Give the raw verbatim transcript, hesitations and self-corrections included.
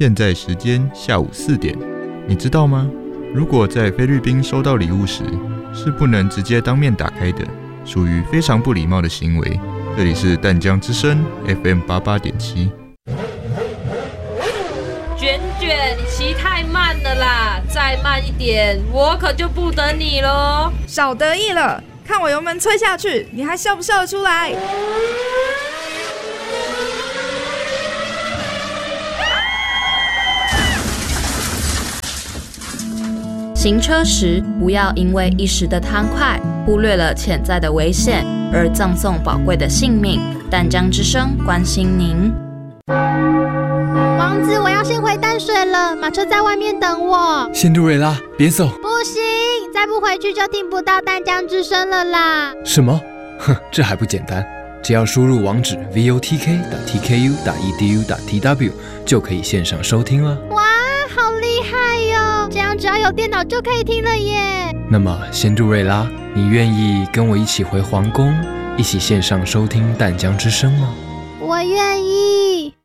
现在时间下午四点，你知道吗？如果在菲律宾收到礼物时，是不能直接当面打开的，属于非常不礼貌的行为。这里是淡江之声 F M 八八点七。 卷卷，你骑太慢了啦，再慢一点，我可就不等你咯。 少得意了，看我油门吹下去，你还笑不笑得出来？ 行车时不要因为一时的贪快，忽略了潜在的危险，而葬送宝贵的性命。淡江之声关心您。 王子，我要先回淡水了，马车在外面等我。 仙杜瑞拉，别走！ 不行，再不回去就听不到淡江之声了啦。 什么？哼，这还不简单，只要输入网址 v o t k 点 t k u 点 e d u 点 t w 就可以线上收听了。 哇，好厉害哟！这样只要有电脑就可以听了耶。 那么，仙杜瑞拉，你愿意跟我一起回皇宫，一起线上收听淡江之声吗？ 我愿意。